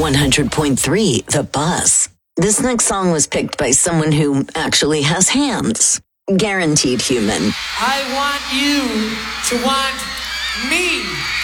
100.3 The Buzz. This next song was picked by someone who actually has hands. Guaranteed Human. I want you to want me.